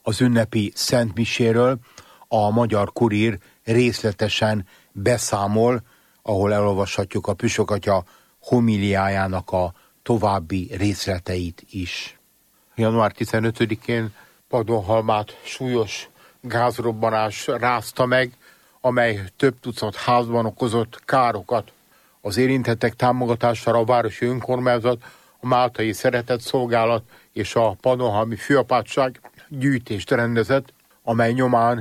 Az ünnepi szentmiséről a Magyar Kurír részletesen beszámol, ahol elolvashatjuk a püspökatya homiliájának a további részleteit is. Január 15-én Padonhalmát súlyos gázrobbanás rázta meg, amely több tucat házban okozott károkat. Az érintettek támogatására a városi önkormányzat, a Máltai Szeretetszolgálat és a Pannonhalmi Főapátság gyűjtést rendezett, amely nyomán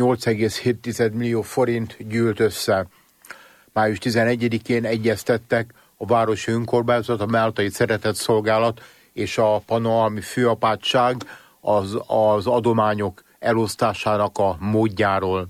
8,7 millió forint gyűlt össze. Május 11-én egyeztettek a városi önkormányzat, a Máltai Szeretetszolgálat és a Pannonhalmi Főapátság az adományok elosztásának a módjáról.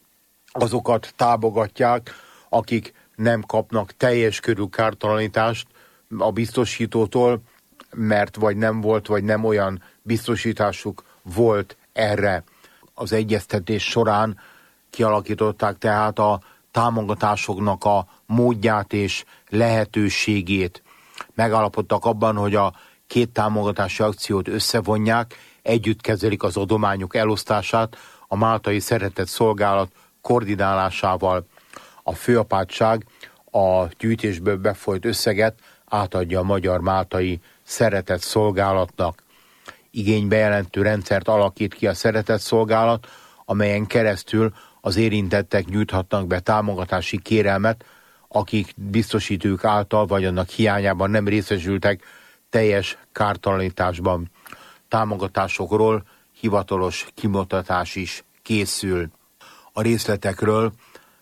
Azokat támogatják, akik nem kapnak teljes körű kártalanítást a biztosítótól, mert vagy nem volt, vagy nem olyan biztosításuk volt erre. Az egyeztetés során kialakították tehát a támogatásoknak a módját és lehetőségét. Megállapodtak abban, hogy a két támogatási akciót összevonják, együtt kezelik az adományok elosztását a Máltai Szeretetszolgálat koordinálásával. A főapátság a gyűjtésből befolyt összeget átadja a Magyar Máltai Szeretetszolgálatnak. Igénybejelentő rendszert alakít ki a Szeretetszolgálat, amelyen keresztül az érintettek nyújthatnak be támogatási kérelmet, akik biztosítők által vagy annak hiányában nem részesültek teljes kártalanításban. Támogatásokról hivatalos kimutatás is készül. A részletekről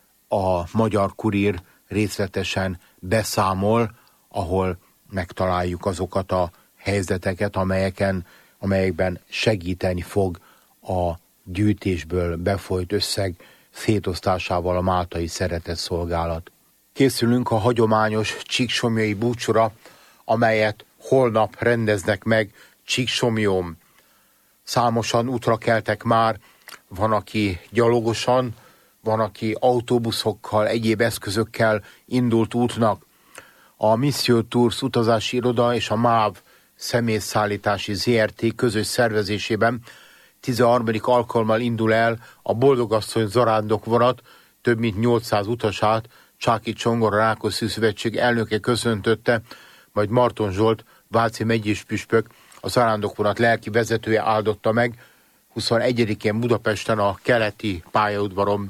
a Magyar Kurír részletesen beszámol, ahol megtaláljuk azokat a helyzeteket, amelyekben segíteni fog a gyűjtésből befolyt összeg szétosztásával a Máltai Szeretetszolgálat. Készülünk a hagyományos csíksomlyai búcsúra, amelyet holnap rendeznek meg Csíksomlyón. Számosan útra keltek már, van, aki gyalogosan, van, aki autóbuszokkal, egyéb eszközökkel indult útnak. A Mission Tours utazási iroda és a MÁV személyszállítási ZRT közös szervezésében 13. alkalommal indul el a Boldogasszony zarándok vonat, több mint 800 utasát Csáky Csongor Rákoszi Szövetség elnöke köszöntötte, majd Marton Zsolt, váci megyés püspök, a zarándokvonat lelki vezetője áldotta meg 21-én Budapesten a keleti pályaudvaron.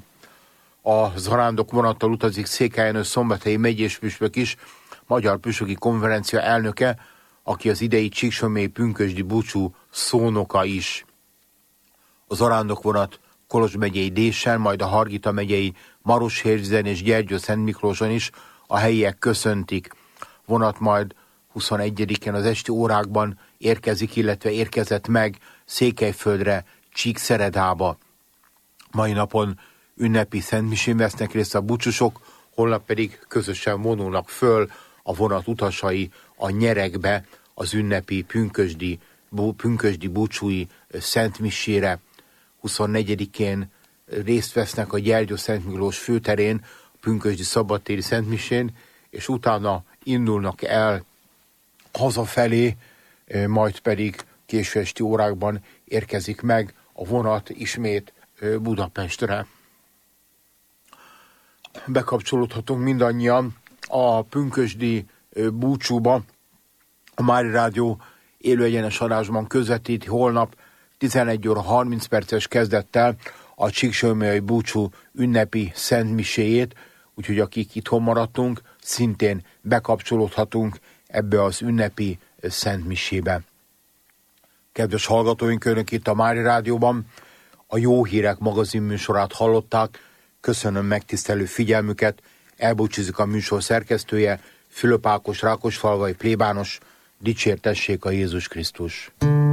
A zarándokvonattal utazik Székelyhenős Szombathelyi megyés püspök is, Magyar Püspöki Konferencia elnöke, aki az idei csíksomlyai pünkösdi búcsú szónoka is. A zarándokvonat Kolozs megyei Désen, majd a Hargita megyei Maroshérzsen és Gyergyószentmiklóson is a helyiek köszöntik. Vonat majd 21-én az esti órákban érkezik, illetve érkezett meg Székelyföldre, Csíkszeredába. Mai napon ünnepi szentmisén vesznek részt a búcsúsok, holnap pedig közösen vonulnak föl a vonat utasai a Nyerekbe az ünnepi pünkösdi búcsúi szentmisére. 24-én részt vesznek a Gyergyószentmiklós főterén, a pünkösdi szabadtéri szentmisén, és utána indulnak el hazafelé, majd pedig késő esti órákban érkezik meg a vonat ismét Budapestre. Bekapcsolódhatunk mindannyian a pünkösdi búcsúba. A Mária Rádió élő egyenes adásban közvetíti holnap 11 óra 30 perces kezdettel a csíksomlyai búcsú ünnepi szentmiséjét, úgyhogy akik itthon maradtunk, szintén bekapcsolódhatunk ebbe az ünnepi szentmisébe. Kedves hallgatóink, önök itt a Mária Rádióban a Jó Hírek magazin műsorát hallották. Köszönöm megtisztelő figyelmüket, elbúcsúzik a műsor szerkesztője, Fülöp Ákos, rákosfalvai plébános. Dicsértessék a Jézus Krisztus!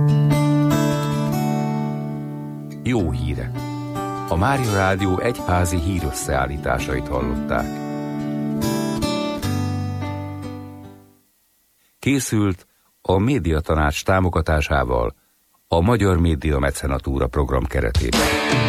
Jó hírek! A Mária Rádió egyházi hírösszeállításait hallották. Készült a Médiatanács támogatásával a Magyar Média Mecenatúra program keretében.